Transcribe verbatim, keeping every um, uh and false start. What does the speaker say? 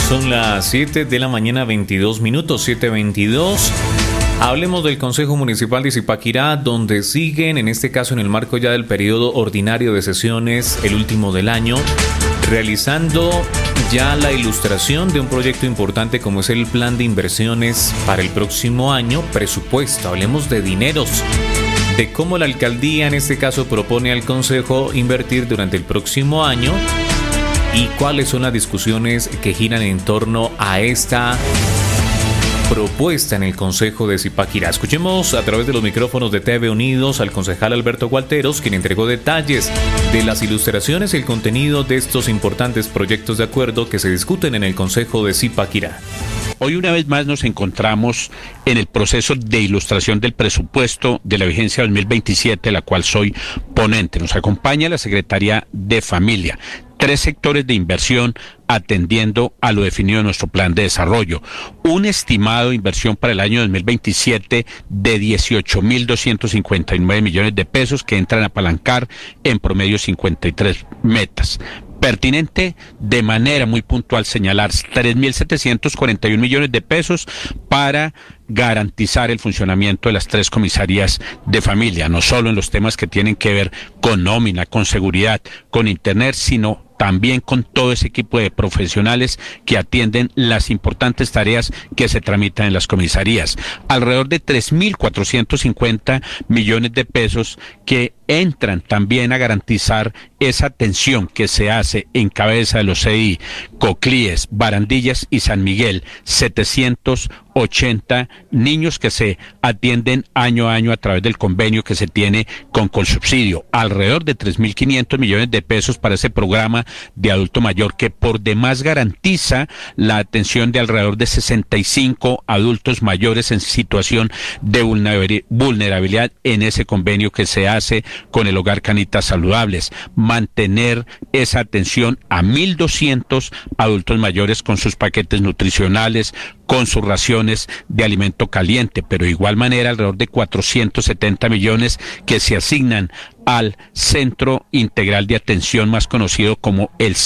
Son las siete de la mañana, veintidós minutos, siete veintidós. Hablemos del Consejo Municipal de Zipaquirá, donde siguen, en este caso en el marco ya del periodo ordinario de sesiones, el último del año, realizando ya la ilustración de un proyecto importante como es el plan de inversiones para el próximo año, presupuesto. Hablemos de dineros, de cómo la alcaldía en este caso propone al Consejo invertir durante el próximo año y cuáles son las discusiones que giran en torno a esta propuesta en el Consejo de Zipaquirá. Escuchemos a través de los micrófonos de T V Unidos al concejal Alberto Gualteros, quien entregó detalles de las ilustraciones y el contenido de estos importantes proyectos de acuerdo que se discuten en el Consejo de Zipaquirá. Hoy una vez más nos encontramos en el proceso de ilustración del presupuesto de la vigencia dos mil veintisiete, la cual soy ponente. Nos acompaña la Secretaría de Familia. Tres sectores de inversión atendiendo a lo definido en nuestro plan de desarrollo. Un estimado de inversión para el año dos mil veintisiete de dieciocho mil doscientos cincuenta y nueve millones de pesos que entran a apalancar en promedio cincuenta y tres metas. Pertinente de manera muy puntual señalar tres mil setecientos cuarenta y un millones de pesos para garantizar el funcionamiento de las tres comisarías de familia, no solo en los temas que tienen que ver con nómina, con seguridad, con internet, sino también con todo ese equipo de profesionales que atienden las importantes tareas que se tramitan en las comisarías. Alrededor de tres mil cuatrocientos cincuenta millones de pesos que entran también a garantizar esa atención que se hace en cabeza de los C I, Coclíes, Barandillas y San Miguel, setecientos ochenta niños que se atienden año a año a través del convenio que se tiene con Colsubsidio, alrededor de tres mil quinientos millones de pesos para ese programa de adulto mayor que por demás garantiza la atención de alrededor de sesenta y cinco adultos mayores en situación de vulnerabilidad en ese convenio que se hace con el Hogar Canitas Saludables, mantener esa atención a mil doscientos adultos mayores con sus paquetes nutricionales, con sus raciones de alimento caliente, pero de igual manera alrededor de cuatrocientos setenta millones que se asignan al Centro Integral de Atención, más conocido como el